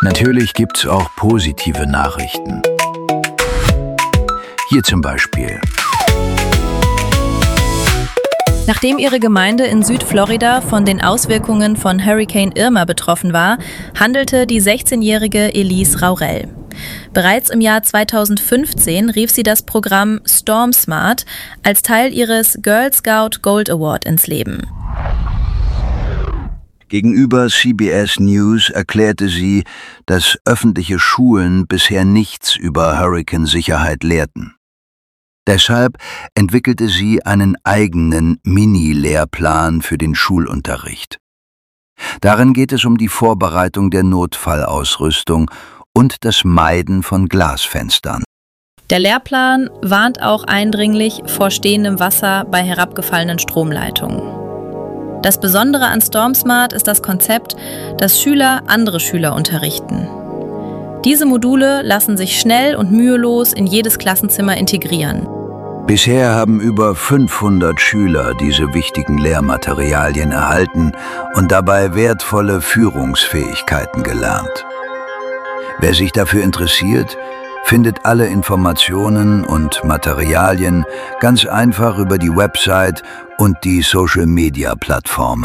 Natürlich gibt's auch positive Nachrichten. Hier zum Beispiel. Nachdem ihre Gemeinde in Südflorida von den Auswirkungen von Hurrikan Irma betroffen war, handelte die 16-jährige Elise Raurell. Bereits im Jahr 2015 rief sie das Programm Storm Smart als Teil ihres Girl Scout Gold Award ins Leben. Gegenüber CBS News erklärte sie, dass öffentliche Schulen bisher nichts über Hurrikansicherheit lehrten. Deshalb entwickelte sie einen eigenen Mini-Lehrplan für den Schulunterricht. Darin geht es um die Vorbereitung der Notfallausrüstung und das Meiden von Glasfenstern. Der Lehrplan warnt auch eindringlich vor stehendem Wasser bei herabgefallenen Stromleitungen. Das Besondere an Storm Smart ist das Konzept, dass Schüler andere Schüler unterrichten. Diese Module lassen sich schnell und mühelos in jedes Klassenzimmer integrieren. Bisher haben über 500 Schüler diese wichtigen Lehrmaterialien erhalten und dabei wertvolle Führungsfähigkeiten gelernt. Wer sich dafür interessiert, findet alle Informationen und Materialien ganz einfach über die Website und die Social-Media-Plattformen.